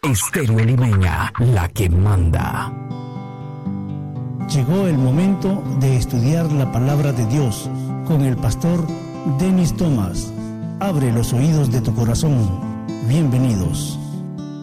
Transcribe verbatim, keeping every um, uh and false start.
Estéreo Limeña, la que manda. Llegó el momento de estudiar la palabra de Dios con el pastor Denis Thomas. Abre los oídos de tu corazón. Bienvenidos.